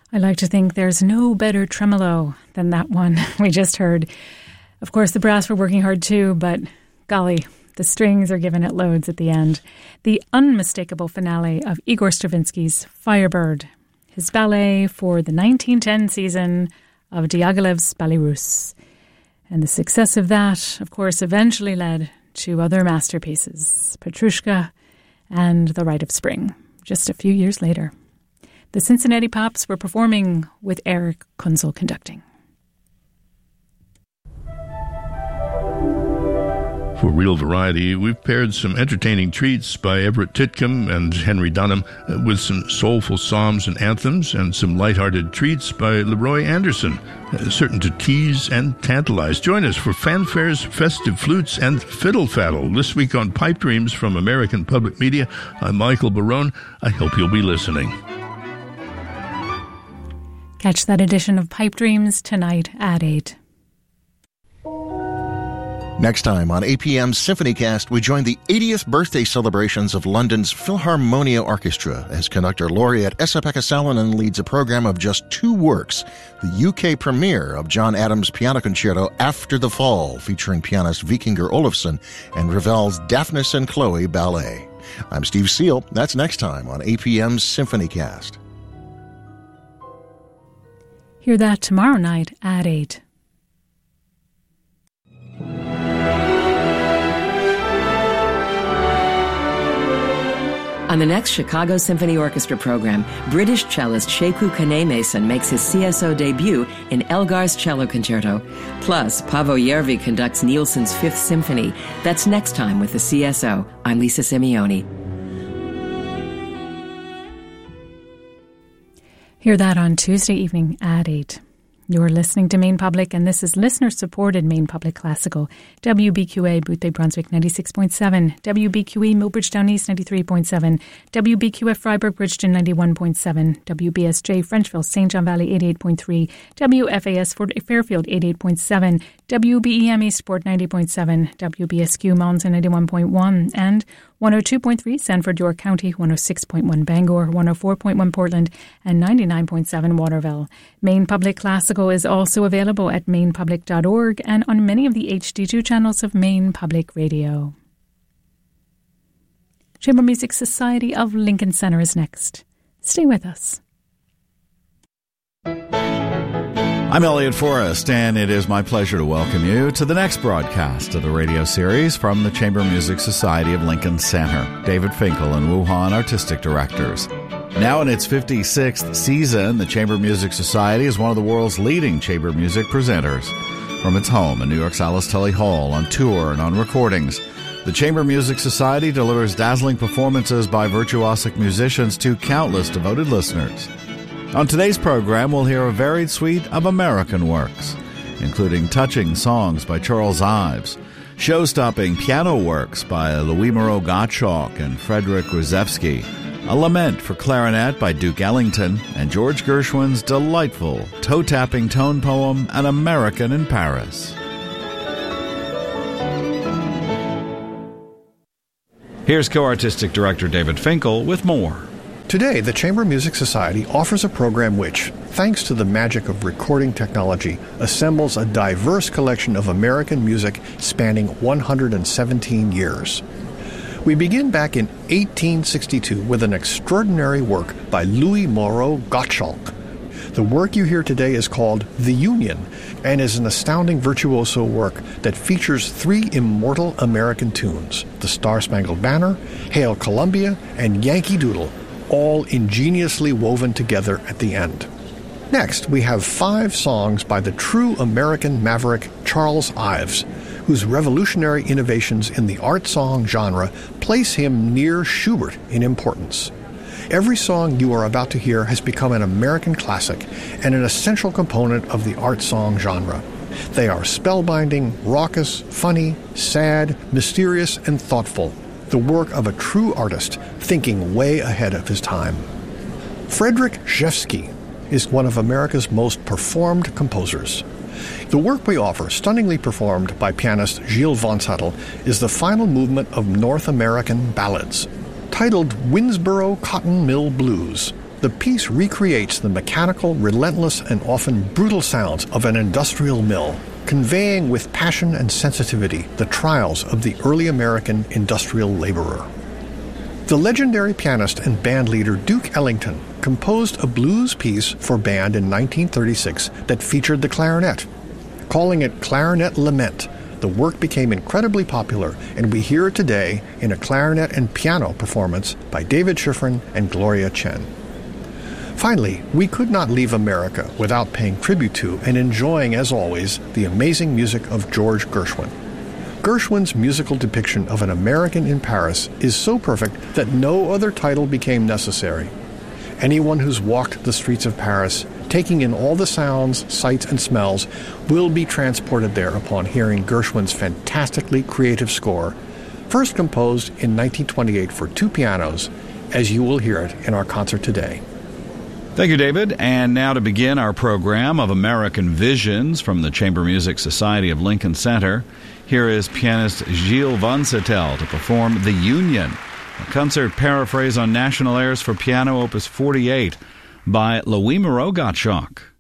I like to think there's no better tremolo than that one we just heard. Of course, the brass were working hard too, but golly, the strings are giving it loads at the end. The unmistakable finale of Igor Stravinsky's Firebird, his ballet for the 1910 season of Diaghilev's Ballet Russe. And the success of that, of course, eventually led to other masterpieces, Petrushka and The Rite of Spring, just a few years later. The Cincinnati Pops were performing with Eric Kunzel conducting. For Real Variety, we've paired some entertaining treats by Everett Titcomb and Henry Dunham with some soulful psalms and anthems and some lighthearted treats by Leroy Anderson, certain to tease and tantalize. Join us for fanfares, festive flutes, and fiddle faddle this week on Pipe Dreams from American Public Media. I'm Michael Barone. I hope you'll be listening. Catch that edition of Pipe Dreams tonight at 8. Next time on APM's SymphonyCast, we join the 80th birthday celebrations of London's Philharmonia Orchestra as conductor laureate Esa-Pekka Salonen leads a program of just 2 works, the UK premiere of John Adams' piano concerto After the Fall, featuring pianist Vikingur Olofsson, and Ravel's Daphnis and Chloe Ballet. I'm Steve Seal. That's next time on APM's SymphonyCast. Hear that tomorrow night at 8. On the next Chicago Symphony Orchestra program, British cellist Sheku Kane-Mason makes his CSO debut in Elgar's Cello Concerto. Plus, Paavo Järvi conducts Nielsen's Fifth Symphony. That's next time with the CSO. I'm Lisa Simeoni. Hear that on Tuesday evening at 8. You're listening to Maine Public, and this is listener-supported Maine Public Classical. WBQA, Boothbay Brunswick 96.7, WBQE Milbridgetown East 93.7, WBQF Freiburg Bridgeton 91.7, WBSJ Frenchville St. John Valley 88.3, WFAS Fort Fairfield 88.7, WBEM Eastport 90.7, WBSQ Mountain 91.1, and 102.3 Sanford, York County, 106.1 Bangor, 104.1 Portland, and 99.7 Waterville. Maine Public Classical is also available at mainepublic.org and on many of the HD2 channels of Maine Public Radio. Chamber Music Society of Lincoln Center is next. Stay with us. I'm Elliot Forrest, and it is my pleasure to welcome you to the next broadcast of the radio series from the Chamber Music Society of Lincoln Center. David Finkel and Wu Han, artistic directors. Now in its 56th season, the Chamber Music Society is one of the world's leading chamber music presenters. From its home in New York's Alice Tully Hall, on tour and on recordings, the Chamber Music Society delivers dazzling performances by virtuosic musicians to countless devoted listeners. On today's program, we'll hear a varied suite of American works, including touching songs by Charles Ives, show-stopping piano works by Louis Moreau Gottschalk and Frederick Rzewski, a lament for clarinet by Duke Ellington, and George Gershwin's delightful toe-tapping tone poem, An American in Paris. Here's co-artistic director David Finkel with more. Today, the Chamber Music Society offers a program which, thanks to the magic of recording technology, assembles a diverse collection of American music spanning 117 years. We begin back in 1862 with an extraordinary work by Louis Moreau Gottschalk. The work you hear today is called The Union and is an astounding virtuoso work that features 3 immortal American tunes, The Star-Spangled Banner, Hail Columbia, and Yankee Doodle, all ingeniously woven together at the end. Next, we have 5 songs by the true American maverick Charles Ives, whose revolutionary innovations in the art song genre place him near Schubert in importance. Every song you are about to hear has become an American classic and an essential component of the art song genre. They are spellbinding, raucous, funny, sad, mysterious, and thoughtful. The work of a true artist thinking way ahead of his time. Frederick Rzewski is one of America's most performed composers. The work we offer, stunningly performed by pianist Gilles von Sattel, is the final movement of North American ballads. Titled Winnsboro Cotton Mill Blues, The piece recreates the mechanical, relentless, and often brutal sounds of an industrial mill, conveying with passion and sensitivity the trials of the early American industrial laborer. The legendary pianist and band leader Duke Ellington composed a blues piece for band in 1936 that featured the clarinet. Calling it Clarinet Lament, the work became incredibly popular, and we hear it today in a clarinet and piano performance by David Schifrin and Gloria Chen. Finally, we could not leave America without paying tribute to and enjoying, as always, the amazing music of George Gershwin. Gershwin's musical depiction of an American in Paris is so perfect that no other title became necessary. Anyone who's walked the streets of Paris, taking in all the sounds, sights, and smells, will be transported there upon hearing Gershwin's fantastically creative score, first composed in 1928 for 2 pianos, as you will hear it in our concert today. Thank you, David. And now to begin our program of American Visions from the Chamber Music Society of Lincoln Center, here is pianist Gilles Vancetel to perform The Union, a concert paraphrase on national airs for piano, opus 48, by Louis Moreau Gottschalk.